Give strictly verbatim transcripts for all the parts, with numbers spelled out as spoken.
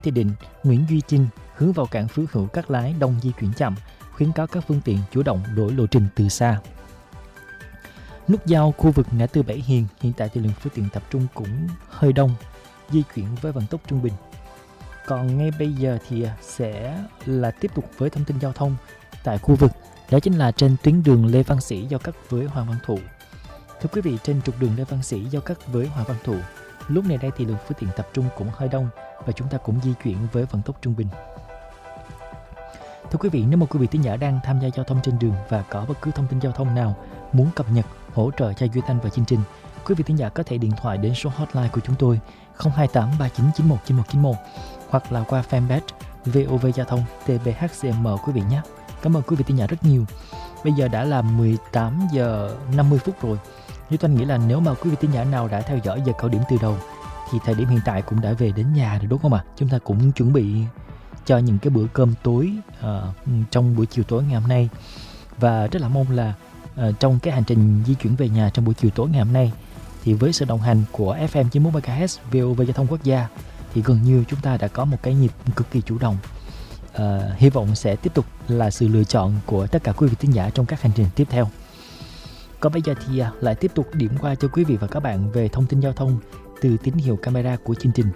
Thị Định, Nguyễn Duy Trinh hướng vào cảng Phú Hữu Cát Lái đông di chuyển chậm, khuyến cáo các phương tiện chủ động đổi lộ trình từ xa. Nút giao khu vực ngã tư Bảy Hiền, hiện tại thì lượng phương tiện tập trung cũng hơi đông, di chuyển với vận tốc trung bình. Còn ngay bây giờ thì sẽ là tiếp tục với thông tin giao thông tại khu vực, đó chính là trên tuyến đường Lê Văn Sĩ giao cắt với Hoàng Văn Thụ. Thưa quý vị, trên trục đường Lê Văn Sĩ giao cắt với Hoàng Văn Thụ, lúc này đây thì lượng phương tiện tập trung cũng hơi đông và chúng ta cũng di chuyển với vận tốc trung bình. Thưa quý vị, nếu mà quý vị thính giả đang tham gia giao thông trên đường và có bất cứ thông tin giao thông nào muốn cập nhật hỗ trợ cho Duy Thanh và chương trình, quý vị thính giả có thể điện thoại đến số hotline của chúng tôi không hai tám ba chín chín một chín một chín một hoặc là qua fanpage vê o vê Giao thông tê bê hát xê em quý vị nhé. Cảm ơn quý vị thính giả rất nhiều. Bây giờ đã là mười tám giờ năm mươi phút rồi. Duy Thanh nghĩ là nếu mà quý vị thính giả nào đã theo dõi giờ cao điểm từ đầu thì thời điểm hiện tại cũng đã về đến nhà rồi đúng không ạ? Chúng ta cũng chuẩn bị cho những cái bữa cơm tối uh, trong buổi chiều tối ngày hôm nay, và rất là mong là uh, trong cái hành trình di chuyển về nhà trong buổi chiều tối ngày hôm nay thì với sự đồng hành của ép em chín mươi mốt mê ga héc vê o vê Giao thông Quốc gia thì gần như chúng ta đã có một cái nhịp cực kỳ chủ động. Uh, hy vọng sẽ tiếp tục là sự lựa chọn của tất cả quý vị thính giả trong các hành trình tiếp theo. Còn bây giờ thì uh, lại tiếp tục điểm qua cho quý vị và các bạn về thông tin giao thông từ tín hiệu camera của chương trình.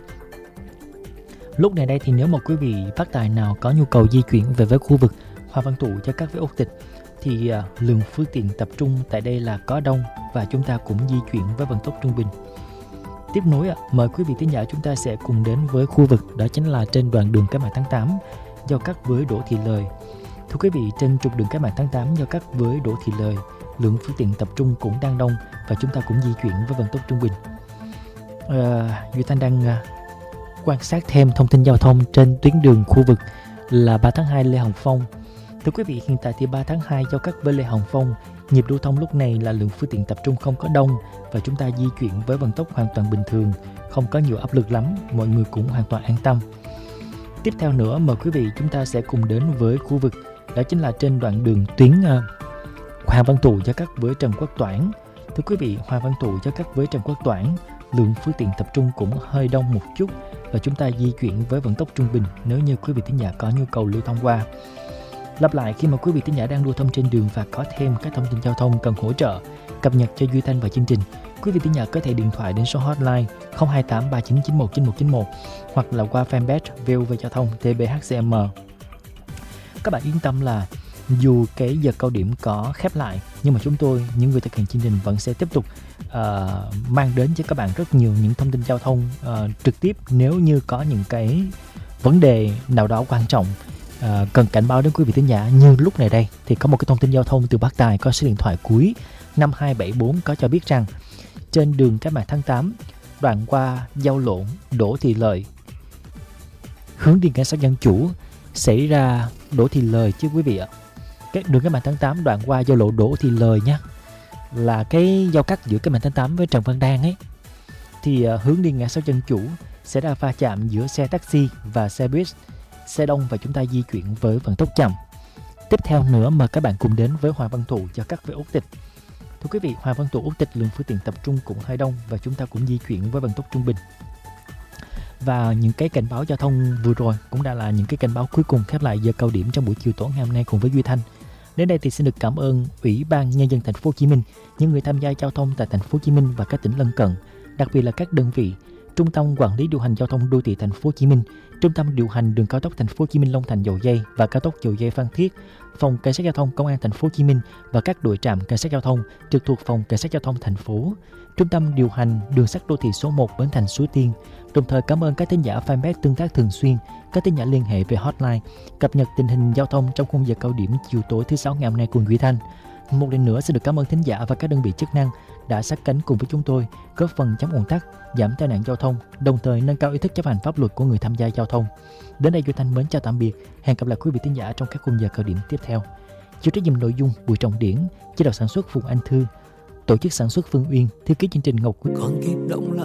Lúc này đây thì nếu mà quý vị bác tài nào có nhu cầu di chuyển về với khu vực Hoàng Văn Thụ cho các với Úc Tịch thì uh, lượng phương tiện tập trung tại đây là có đông và chúng ta cũng di chuyển với vận tốc trung bình. Tiếp nối uh, mời quý vị thính giả chúng ta sẽ cùng đến với khu vực đó chính là trên đoạn đường Cách mạng tháng tám giao cắt với Đỗ Thị Lời. Thưa quý vị, trên trục đường Cách mạng tháng tám giao cắt với Đỗ Thị Lời, lượng phương tiện tập trung cũng đang đông và chúng ta cũng di chuyển với vận tốc trung bình. Uh, Duy Thanh đang uh, quan sát thêm thông tin giao thông trên tuyến đường khu vực là ba tháng hai Lê Hồng Phong. Thưa quý vị, hiện tại thì ba tháng hai giao cắt với Lê Hồng Phong, nhịp lưu thông lúc này là lượng phương tiện tập trung không có đông và chúng ta di chuyển với vận tốc hoàn toàn bình thường, không có nhiều áp lực lắm, mọi người cũng hoàn toàn an tâm. Tiếp theo nữa, mời quý vị chúng ta sẽ cùng đến với khu vực đó chính là trên đoạn đường tuyến uh, Hoàng Văn Thụ giao cắt với Trần Quốc Toản. Thưa quý vị, Hoàng Văn Thụ giao cắt với Trần Quốc Toản, lượng phương tiện tập trung cũng hơi đông một chút và chúng ta di chuyển với vận tốc trung bình nếu như quý vị thính giả có nhu cầu lưu thông qua. Lặp lại, khi mà quý vị thính giả đang lưu thông trên đường và có thêm các thông tin giao thông cần hỗ trợ cập nhật cho Duy Thanh và chương trình, quý vị thính giả có thể điện thoại đến số hotline không hai tám ba chín chín một chín một chín một hoặc là qua fanpage vê o vê Giao thông tê bê hát xê em. Các bạn yên tâm là dù cái giờ cao điểm có khép lại nhưng mà chúng tôi, những người thực hiện chương trình vẫn sẽ tiếp tục uh, mang đến cho các bạn rất nhiều những thông tin giao thông uh, trực tiếp nếu như có những cái vấn đề nào đó quan trọng uh, cần cảnh báo đến quý vị thính giả. Như lúc này đây thì có một cái thông tin giao thông từ Bác Tài có số điện thoại cuối năm hai bảy bốn có cho biết rằng trên đường Cách mạng tháng tám đoạn qua giao lộ Đỗ Thị Lợi hướng đi cảnh sát Dân Chủ xảy ra Đỗ Thị Lợi chứ quý vị ạ. Cái đường Cách mạng tháng tám đoạn qua giao lộ Đỗ Thị Lợi nhé, là cái giao cắt giữa Cách mạng tháng tám với Trần Văn Đan ấy, thì uh, hướng đi ngã sáu Dân Chủ sẽ ra va chạm giữa xe taxi và xe buýt, xe đông và chúng ta di chuyển với vận tốc chậm. Tiếp theo nữa mời các bạn cùng đến với Hoàng Văn Thụ giao cắt với Úc Tịch. Thưa quý vị, Hoàng Văn Thụ Úc Tịch lượng phương tiện tập trung cũng hơi đông và chúng ta cũng di chuyển với vận tốc trung bình. Và những cái cảnh báo giao thông vừa rồi cũng đã là những cái cảnh báo cuối cùng khép lại giờ cao điểm trong buổi chiều tối ngày hôm nay cùng với Duy Thanh. Đến đây thì xin được cảm ơn Ủy ban Nhân dân Thành phố Hồ Chí Minh, những người tham gia giao thông tại Thành phố Hồ Chí Minh và các tỉnh lân cận, đặc biệt là các đơn vị Trung tâm Quản lý điều hành giao thông đô thị Thành phố Hồ Chí Minh, Trung tâm điều hành đường cao tốc Thành phố Hồ Chí Minh Long Thành Dầu Giây và cao tốc Dầu Giây Phan Thiết, Phòng Cảnh sát giao thông Công an Thành phố Hồ Chí Minh và các đội trạm cảnh sát giao thông trực thuộc Phòng Cảnh sát giao thông thành phố, Trung tâm điều hành đường sắt đô thị số một Bến Thành Suối Tiên. Đồng thời cảm ơn các thính giả fanpage tương tác thường xuyên, các thính giả liên hệ về hotline cập nhật tình hình giao thông trong khung giờ cao điểm chiều tối thứ sáu ngày hôm nay cùng Duy Thanh. Một lần nữa xin được cảm ơn thính giả và các đơn vị chức năng đã sát cánh cùng với chúng tôi, góp phần chống ùn tắc, giảm tai nạn giao thông, đồng thời nâng cao ý thức chấp hành pháp luật của người tham gia giao thông. Đến đây Duy Thanh mến chào tạm biệt, hẹn gặp lại quý vị thính giả trong các khung giờ cao điểm tiếp theo. Chịu trách nhiệm nội dung Bùi Trọng Điển, chỉ đạo sản xuất Phùng Anh Thư, tổ chức sản xuất Phương Uyên, thư ký chương trình Ngọc Quý. Còn kịp động lại